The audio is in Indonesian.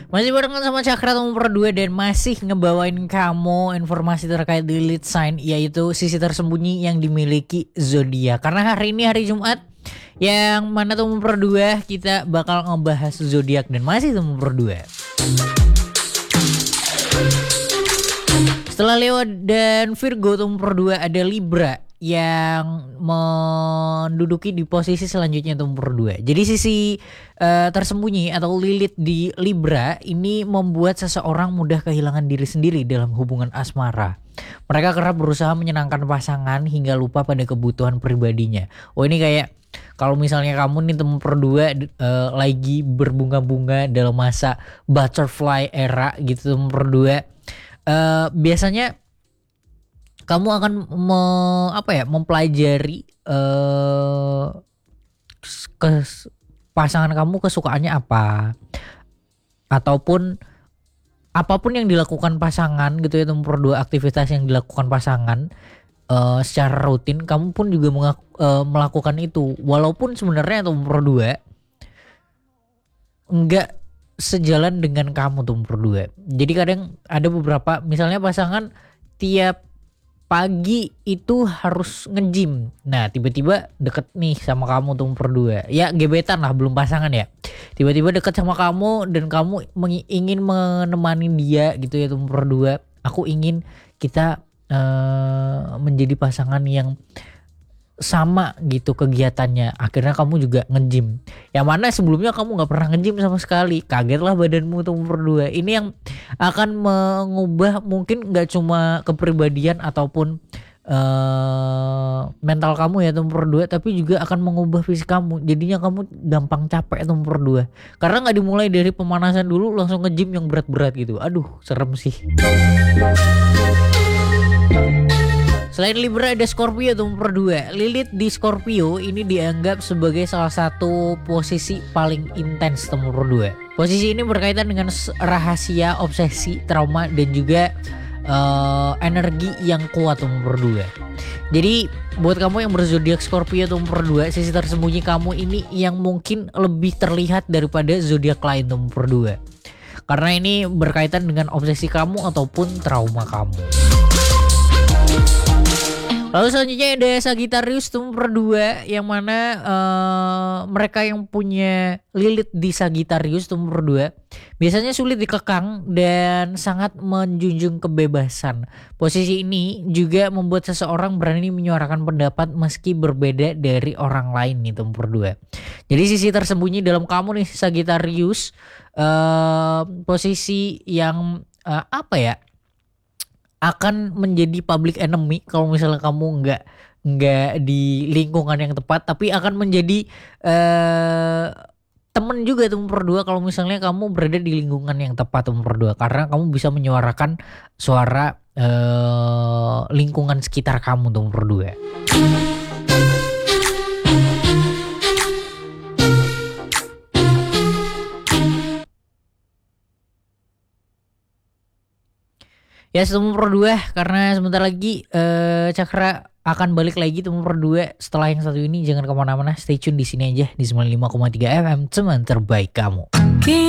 Masih barengan sama Cakra nomor 2 dan masih ngebawain kamu informasi terkait Lilith sign, yaitu sisi tersembunyi yang dimiliki zodiak. Karena hari ini hari Jumat, yang mana nomor 2 kita bakal ngebahas zodiak dan masih nomor 2. Setelah Leo dan Virgo, nomor 2 ada Libra yang menduduki di posisi selanjutnya nomor 2. Jadi sisi tersembunyi atau Lilith di Libra ini membuat seseorang mudah kehilangan diri sendiri dalam hubungan asmara. Mereka kerap berusaha menyenangkan pasangan hingga lupa pada kebutuhan pribadinya. Oh, ini kayak kalau misalnya kamu nih nomor 2 lagi berbunga-bunga dalam masa butterfly era gitu, nomor 2 biasanya kamu akan mempelajari pasangan kamu kesukaannya apa, ataupun apapun yang dilakukan pasangan gitu ya. Nomor 2 aktivitas yang dilakukan pasangan secara rutin, kamu pun juga melakukan itu, walaupun sebenarnya nomor 2 enggak sejalan dengan kamu tuh nomor 2. Jadi kadang ada beberapa misalnya pasangan tiap pagi itu harus nge-gym. Nah, tiba-tiba deket nih sama kamu tuh nomor 2. Ya gebetan lah, belum pasangan ya. Tiba-tiba deket sama kamu dan kamu ingin menemani dia gitu ya tuh nomor 2. Aku ingin kita menjadi pasangan yang sama gitu kegiatannya. Akhirnya kamu juga nge-gym, yang mana sebelumnya kamu gak pernah nge-gym sama sekali. Kagetlah badanmu tuh nomor 2. Ini yang akan mengubah mungkin gak cuma kepribadian ataupun mental kamu ya nomor 2, tapi juga akan mengubah fisik kamu. Jadinya kamu gampang capek nomor 2 karena gak dimulai dari pemanasan dulu langsung nge-gym yang berat-berat gitu. Aduh, serem sih. Selain Libra ada Scorpio nomor 2. Lilith di Scorpio ini dianggap sebagai salah satu posisi paling intens nomor 2. Posisi ini berkaitan dengan rahasia, obsesi, trauma dan juga energi yang kuat nomor 2. Jadi buat kamu yang berzodiak Scorpio nomor 2, sisi tersembunyi kamu ini yang mungkin lebih terlihat daripada zodiak lain nomor 2. Karena ini berkaitan dengan obsesi kamu ataupun trauma kamu. Lalu selanjutnya ada Sagittarius nomor 2, yang mana mereka yang punya Lilith di Sagittarius nomor 2 biasanya sulit dikekang dan sangat menjunjung kebebasan. Posisi ini juga membuat seseorang berani menyuarakan pendapat meski berbeda dari orang lain nih nomor 2. Jadi sisi tersembunyi dalam kamu nih Sagittarius, posisi yang akan menjadi public enemy kalau misalnya kamu nggak di lingkungan yang tepat, tapi akan menjadi temen juga tuh nomor 2 kalau misalnya kamu berada di lingkungan yang tepat nomor 2, karena kamu bisa menyuarakan suara lingkungan sekitar kamu tuh nomor 2. Ya, nomor 2 karena sebentar lagi Cakra akan balik lagi tuh nomor 2 setelah yang satu ini. Jangan kemana-mana, stay tune di sini aja di 95,3 FM, teman terbaik kamu.